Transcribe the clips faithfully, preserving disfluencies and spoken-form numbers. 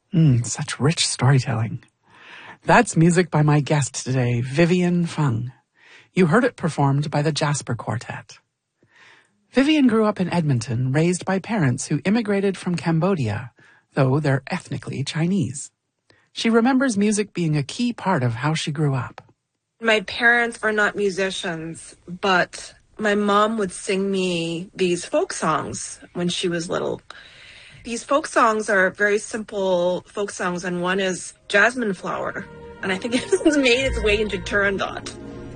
Mm, such rich storytelling. That's music by my guest today, Vivian Fung. You heard it performed by the Jasper Quartet. Vivian grew up in Edmonton, raised by parents who immigrated from Cambodia, though they're ethnically Chinese. She remembers music being a key part of how she grew up. My parents are not musicians, but my mom would sing me these folk songs when she was little. These folk songs are very simple folk songs, and one is Jasmine Flower, and I think it has made its way into Turandot.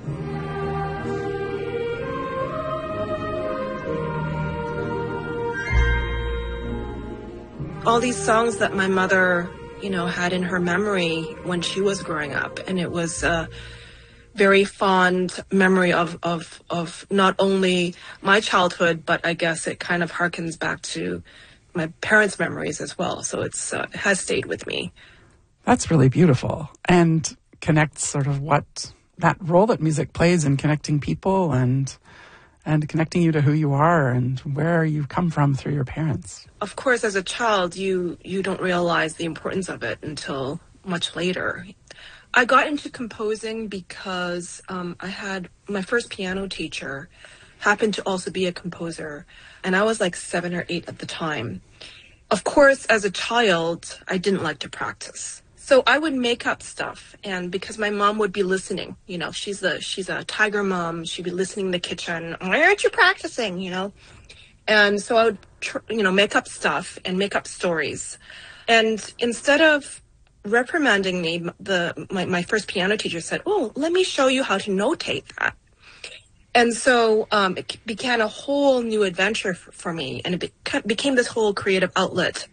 All these songs that my mother, you know, had in her memory when she was growing up, and it was a very fond memory of, of, of not only my childhood, but I guess it kind of harkens back to my parents' memories as well. So it's uh, it has stayed with me. That's really beautiful and connects sort of what that role that music plays in connecting people and and connecting you to who you are and where you come from through your parents. Of course, as a child, you, you don't realize the importance of it until much later. I got into composing because um, I had my first piano teacher happened to also be a composer, and I was like seven or eight at the time. Of course, as a child, I didn't like to practice. So I would make up stuff, and because my mom would be listening, you know, she's a she's a tiger mom, she'd be listening in the kitchen, why aren't you practicing, you know? And so I would, tr- you know, make up stuff and make up stories. And instead of reprimanding me, the my, my first piano teacher said, oh, let me show you how to notate that. And so um, it began a whole new adventure for, for me, and it be- became this whole creative outlet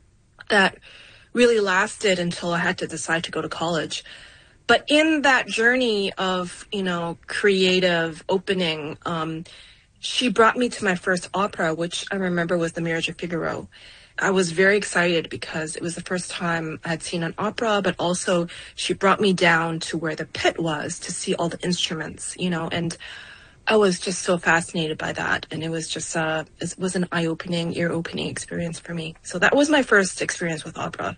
that really lasted until I had to decide to go to college. But in that journey of, you know, creative opening, um, she brought me to my first opera, which I remember was The Marriage of Figaro. I was very excited because it was the first time I had seen an opera, but also she brought me down to where the pit was to see all the instruments, you know, and I was just so fascinated by that. And it was just, uh, it was an eye-opening, ear-opening experience for me. So that was my first experience with opera.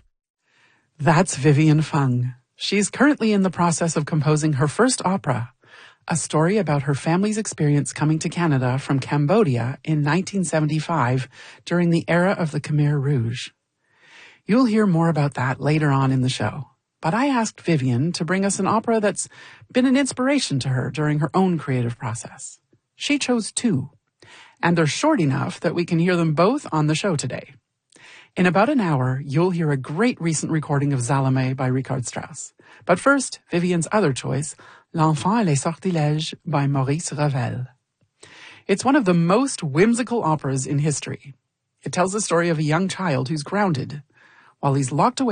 That's Vivian Fung. She's currently in the process of composing her first opera, a story about her family's experience coming to Canada from Cambodia in nineteen seventy-five during the era of the Khmer Rouge. You'll hear more about that later on in the show. But I asked Vivian to bring us an opera that's been an inspiration to her during her own creative process. She chose two, and they're short enough that we can hear them both on the show today. In about an hour, you'll hear a great recent recording of Salome by Richard Strauss. But first, Vivian's other choice, L'Enfant et les Sortilèges by Maurice Ravel. It's one of the most whimsical operas in history. It tells the story of a young child who's grounded while he's locked away